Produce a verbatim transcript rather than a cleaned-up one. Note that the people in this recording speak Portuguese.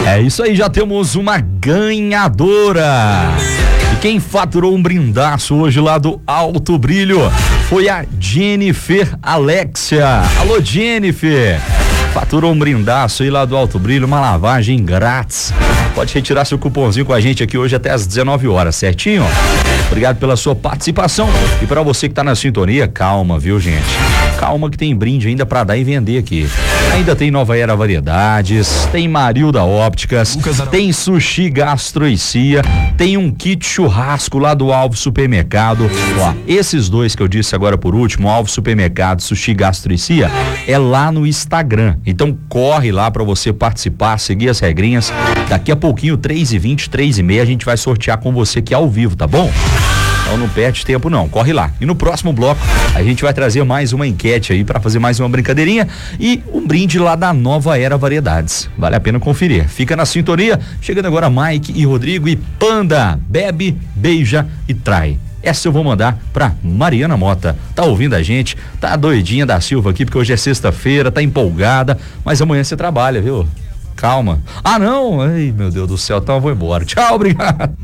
É isso aí, já temos uma ganhadora. E quem faturou um brindaço hoje lá do Alto Brilho foi a Jennifer Alexia. Alô, Jennifer. Faturou um brindaço aí lá do Alto Brilho, uma lavagem grátis. Pode retirar seu cupomzinho com a gente aqui hoje até às dezenove horas, certinho? Obrigado pela sua participação. E para você que tá na sintonia, calma, viu, gente? Calma que tem brinde ainda para dar e vender aqui. Ainda tem Nova Era Variedades, tem Marilda Ópticas, tem Sushi Gastro e Cia, tem um kit churrasco lá do Alvo Supermercado. Ó, esses dois que eu disse agora por último, Alvo Supermercado, Sushi Gastro e Cia, é lá no Instagram. Então corre lá para você participar, seguir as regrinhas. Daqui a pouquinho, três e vinte, três e meia, a gente vai sortear com você aqui ao vivo, tá bom? Então não perde tempo não, corre lá. E no próximo bloco a gente vai trazer mais uma enquete aí para fazer mais uma brincadeirinha e um brinde lá da Nova Era Variedades. Vale a pena conferir. Fica na sintonia. Chegando agora Mike e Rodrigo e Panda, bebe, beija e trai. Essa eu vou mandar pra Mariana Mota. Tá ouvindo a gente? Tá doidinha da Silva aqui porque hoje é sexta-feira, tá empolgada, mas amanhã você trabalha, viu? Calma. Ah, não? Ai, meu Deus do céu, então eu vou embora. Tchau, obrigado.